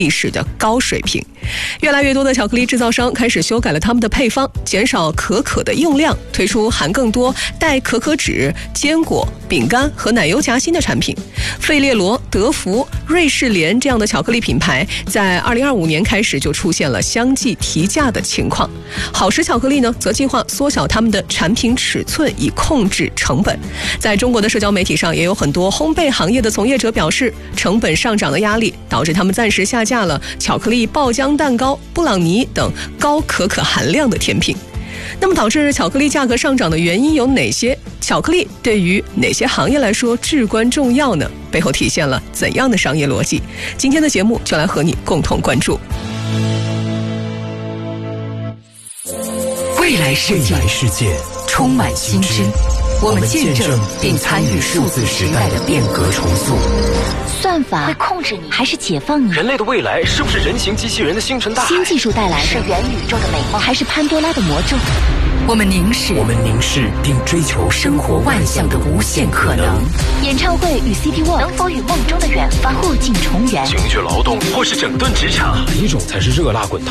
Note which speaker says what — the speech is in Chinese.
Speaker 1: 历史的高水平。越来越多的巧克力制造商开始修改了他们的配方，减少可可的用量，推出含更多带可可脂、坚果、饼干和奶油夹心的产品。费列罗、德芙、瑞士莲这样的巧克力品牌在2025年开始就出现了相继提价的情况。好时巧克力呢，则计划缩小他们的产品尺寸以控制成本。在中国的社交媒体上，也有很多烘焙行业的从业者表示，成本上涨的压力导致他们暂时下架了巧克力爆浆蛋糕、布朗尼等高可可含量的甜品。那么导致巧克力价格上涨的原因有哪些？巧克力对于哪些行业来说至关重要呢？背后体现了怎样的商业逻辑？今天的节目就来和你共同关注。
Speaker 2: 未来世界充满新知，我们见证并参与数字时代的变革重塑。
Speaker 3: 算法会控制你还是解放你？
Speaker 4: 人类的未来是不是人形机器人的星辰大海？
Speaker 3: 新技术带来的是元宇宙的美梦，还是潘多拉的魔咒？
Speaker 2: 我们凝视并追求生活万象的无限可能。
Speaker 3: 演唱会与 City Walk 能否与梦中的远方破镜重圆？
Speaker 4: 情绪劳动或是整顿职场，
Speaker 5: 哪一种才是热辣滚烫？